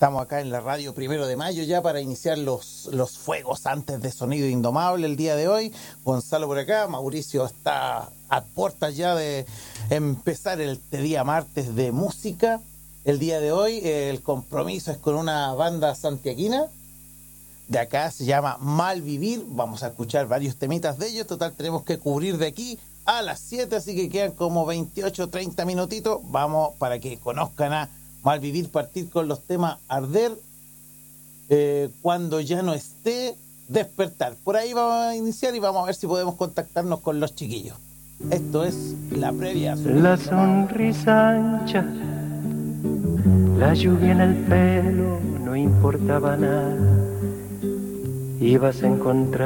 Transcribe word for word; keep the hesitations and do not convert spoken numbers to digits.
Estamos acá en la radio Primero de Mayo ya para iniciar los, los fuegos antes de Sonido Indomable el día de hoy. Gonzalo por acá, Mauricio está a puertas ya de empezar este día martes de música. El día de hoy el compromiso es con una banda santiaguina. De acá se llama Malvivir. Vamos a escuchar varios temitas de ellos. Total, tenemos que cubrir de aquí a las siete, así que quedan como veintiocho, treinta minutitos. Vamos para que conozcan a Malvivir, partir con los temas Arder, eh, Cuando ya no esté, Despertar. Por ahí vamos a iniciar y vamos a ver si podemos contactarnos con los chiquillos. Esto es la previa. La sonrisa ancha, la lluvia en el pelo, no importaba nada. Ibas a encontrar